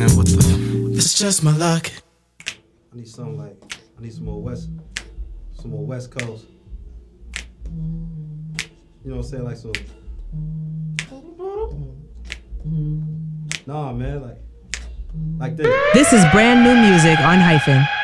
man. What the? It's just my luck. I need something like, I need some more West Coast. You know what I'm saying? Like some. Nah, man, like this. This is brand new music on Hyphen.